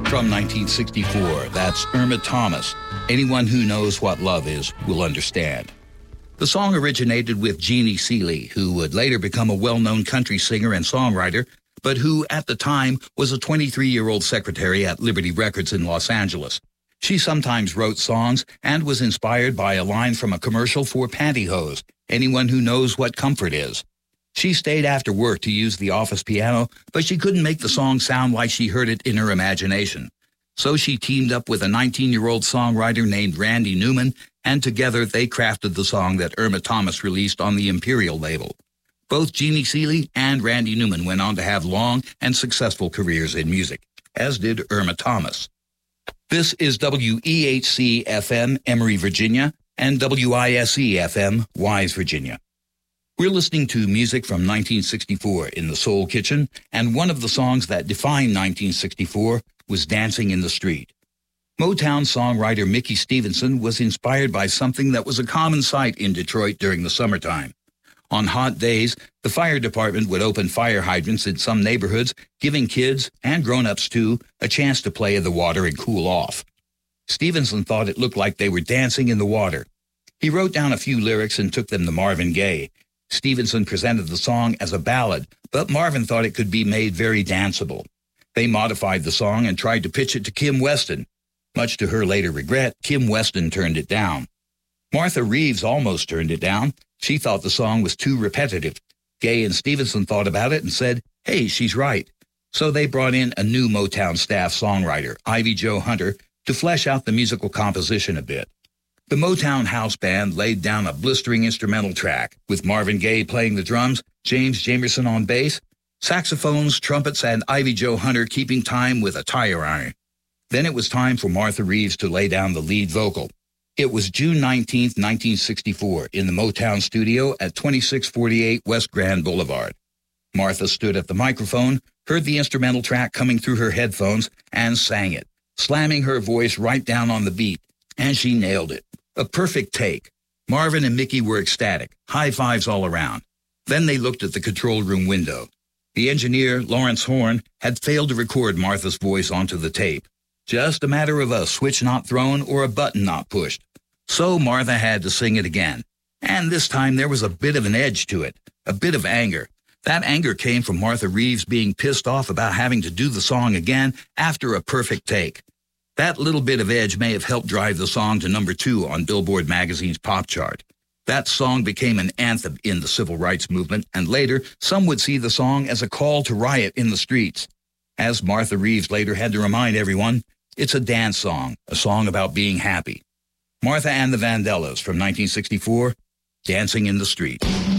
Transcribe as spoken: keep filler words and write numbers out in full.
From nineteen sixty-four, that's Irma Thomas. Anyone who knows what love is will understand. The song originated with Jeannie Seely, who would later become a well-known country singer and songwriter, but who at the time was a twenty-three-year-old secretary at Liberty Records in Los Angeles. She sometimes wrote songs and was inspired by a line from a commercial for pantyhose, anyone who knows what comfort is. She stayed after work to use the office piano, but she couldn't make the song sound like she heard it in her imagination. So she teamed up with a nineteen-year-old songwriter named Randy Newman, and together they crafted the song that Irma Thomas released on the Imperial label. Both Jeannie Seely and Randy Newman went on to have long and successful careers in music, as did Irma Thomas. This is W E H C F M, Emory, Virginia, and W I S E F M, Wise, Virginia. We're listening to music from nineteen sixty-four in the Soul Kitchen, and one of the songs that defined nineteen sixty-four was Dancing in the Street. Motown songwriter Mickey Stevenson was inspired by something that was a common sight in Detroit during the summertime. On hot days, the fire department would open fire hydrants in some neighborhoods, giving kids, and grown-ups too, a chance to play in the water and cool off. Stevenson thought it looked like they were dancing in the water. He wrote down a few lyrics and took them to Marvin Gaye. Stevenson presented the song as a ballad, but Marvin thought it could be made very danceable. They modified the song and tried to pitch it to Kim Weston. Much to her later regret, Kim Weston turned it down. Martha Reeves almost turned it down. She thought the song was too repetitive. Gaye and Stevenson thought about it and said, hey, she's right. So they brought in a new Motown staff songwriter, Ivy Jo Hunter, to flesh out the musical composition a bit. The Motown House Band laid down a blistering instrumental track, with Marvin Gaye playing the drums, James Jamerson on bass, saxophones, trumpets, and Ivy Jo Hunter keeping time with a tire iron. Then it was time for Martha Reeves to lay down the lead vocal. It was June nineteenth, nineteen sixty-four, in the Motown studio at twenty-six forty-eight West Grand Boulevard. Martha stood at the microphone, heard the instrumental track coming through her headphones, and sang it, slamming her voice right down on the beat. And she nailed it. A perfect take. Marvin and Mickey were ecstatic, high fives all around. Then they looked at the control room window. The engineer, Lawrence Horn, had failed to record Martha's voice onto the tape. Just a matter of a switch not thrown or a button not pushed. So Martha had to sing it again. And this time there was a bit of an edge to it, a bit of anger. That anger came from Martha Reeves being pissed off about having to do the song again after a perfect take. That little bit of edge may have helped drive the song to number two on Billboard magazine's pop chart. That song became an anthem in the civil rights movement, and later some would see the song as a call to riot in the streets. As Martha Reeves later had to remind everyone, it's a dance song, a song about being happy. Martha and the Vandellas from nineteen sixty-four, Dancing in the Street.